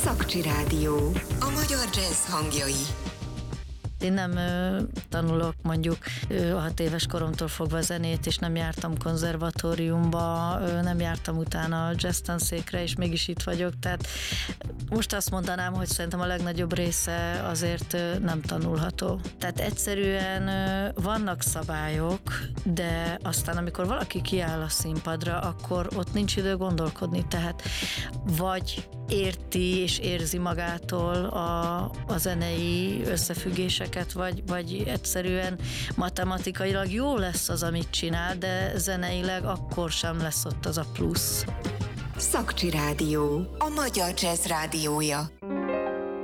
Szakcsi Rádió. A magyar jazz hangjai. Én nem tanulok mondjuk 6 éves koromtól fogva zenét, és nem jártam konzervatóriumba, nem jártam utána jazz tanszékre, és mégis itt vagyok. Tehát most azt mondanám, hogy szerintem a legnagyobb része azért nem tanulható. Tehát egyszerűen vannak szabályok, de aztán amikor valaki kiáll a színpadra, akkor ott nincs idő gondolkodni. Tehát vagy érti és érzi magától a zenei összefüggéseket, vagy egyszerűen matematikailag jó lesz az, amit csinál, de zeneileg akkor sem lesz ott az a plusz. Szakcsi Rádió. A magyar jazz rádiója.